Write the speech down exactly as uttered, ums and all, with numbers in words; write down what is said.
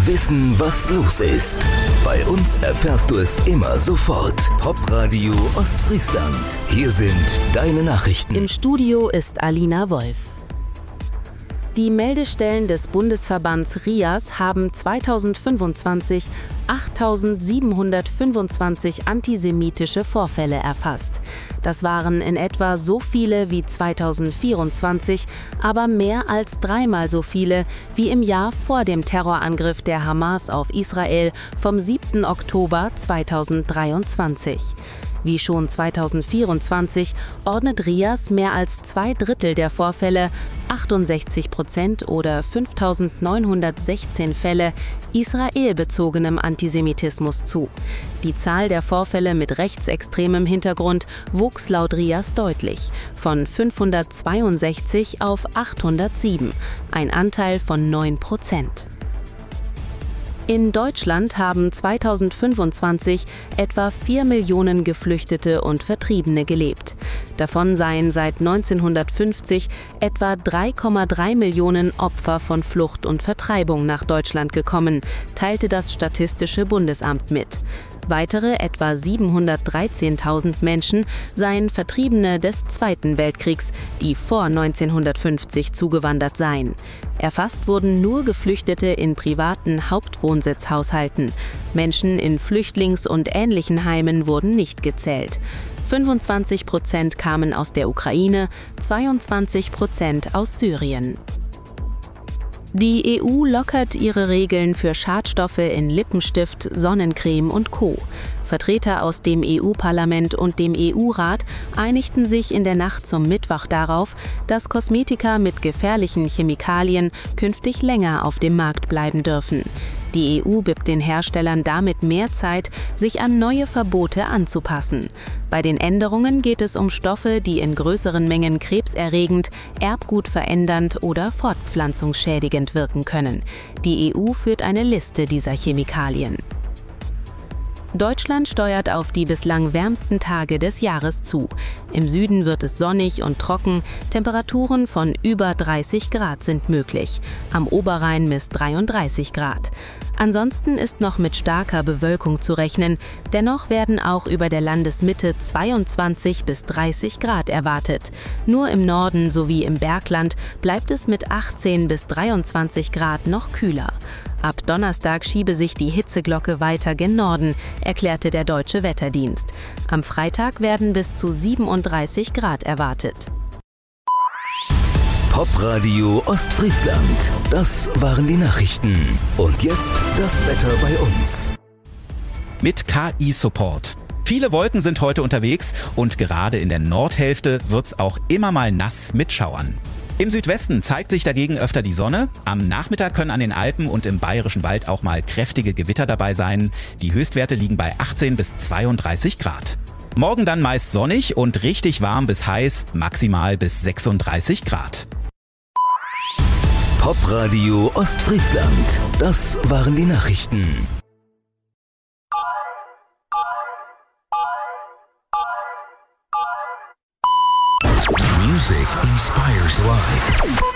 Wissen, was los ist. Bei uns erfährst du es immer sofort. Popradio Ostfriesland. Hier sind deine Nachrichten. Im Studio ist Alina Wolf. Die Meldestellen des Bundesverbands RIAS haben zweitausendfünfundzwanzig achttausendsiebenhundertfünfundzwanzig antisemitische Vorfälle erfasst. Das waren in etwa so viele wie zweitausendvierundzwanzig, aber mehr als dreimal so viele wie im Jahr vor dem Terrorangriff der Hamas auf Israel vom siebten Oktober zweitausenddreiundzwanzig. Wie schon zweitausendvierundzwanzig ordnet RIAS mehr als zwei Drittel der Vorfälle, achtundsechzig Prozent oder fünftausendneunhundertsechzehn Fälle, israelbezogenem Antisemitismus zu. Die Zahl der Vorfälle mit rechtsextremem Hintergrund wuchs laut RIAS deutlich, von fünfhundertzweiundsechzig auf achthundertsieben, ein Anteil von neun Prozent. In Deutschland haben zweitausendfünfundzwanzig etwa vier Millionen Geflüchtete und Vertriebene gelebt. Davon seien seit neunzehnhundertfünfzig etwa drei Komma drei Millionen Opfer von Flucht und Vertreibung nach Deutschland gekommen, teilte das Statistische Bundesamt mit. Weitere etwa siebenhundertdreizehntausend Menschen seien Vertriebene des Zweiten Weltkriegs, die vor neunzehnhundertfünfzig zugewandert seien. Erfasst wurden nur Geflüchtete in privaten Hauptwohnsitzhaushalten. Menschen in Flüchtlings- und ähnlichen Heimen wurden nicht gezählt. fünfundzwanzig Prozent kamen aus der Ukraine, zweiundzwanzig Prozent aus Syrien. Die E U lockert ihre Regeln für Schadstoffe in Lippenstift, Sonnencreme und Co. Vertreter aus dem E U-Parlament und dem E U-Rat einigten sich in der Nacht zum Mittwoch darauf, dass Kosmetika mit gefährlichen Chemikalien künftig länger auf dem Markt bleiben dürfen. Die E U gibt den Herstellern damit mehr Zeit, sich an neue Verbote anzupassen. Bei den Änderungen geht es um Stoffe, die in größeren Mengen krebserregend, erbgutverändernd oder fortpflanzungsschädigend wirken können. Die E U führt eine Liste dieser Chemikalien. Deutschland steuert auf die bislang wärmsten Tage des Jahres zu. Im Süden wird es sonnig und trocken, Temperaturen von über dreißig Grad sind möglich. Am Oberrhein bis dreiunddreißig Grad. Ansonsten ist noch mit starker Bewölkung zu rechnen, dennoch werden auch über der Landesmitte zweiundzwanzig bis dreißig Grad erwartet. Nur im Norden sowie im Bergland bleibt es mit achtzehn bis dreiundzwanzig Grad noch kühler. Ab Donnerstag schiebe sich die Hitzeglocke weiter gen Norden, erklärte der Deutsche Wetterdienst. Am Freitag werden bis zu siebenunddreißig Grad erwartet. Popradio Ostfriesland. Das waren die Nachrichten. Und jetzt das Wetter bei uns. Mit K I-Support. Viele Wolken sind heute unterwegs und gerade in der Nordhälfte wird's auch immer mal nass mit Schauern. Im Südwesten zeigt sich dagegen öfter die Sonne. Am Nachmittag können an den Alpen und im Bayerischen Wald auch mal kräftige Gewitter dabei sein. Die Höchstwerte liegen bei achtzehn bis zweiunddreißig Grad. Morgen dann meist sonnig und richtig warm bis heiß, maximal bis sechsunddreißig Grad. Popradio Ostfriesland. Das waren die Nachrichten. Music inspires life.